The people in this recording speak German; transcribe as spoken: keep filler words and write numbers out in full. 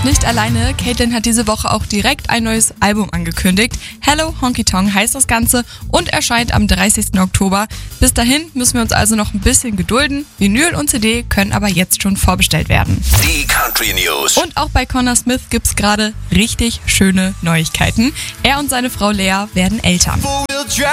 ist nicht alleine. Caitlyn hat diese Woche auch direkt ein neues Album angekündigt. Hello Honky Tonk heißt das Ganze und erscheint am dreißigsten Oktober. Bis dahin müssen wir uns also noch ein bisschen gedulden. Vinyl und C D können aber jetzt schon vorbestellt werden. Die Country News. Und auch bei Connor Smith gibt's gerade richtig schöne Neuigkeiten. Er und seine Frau Lea werden Eltern.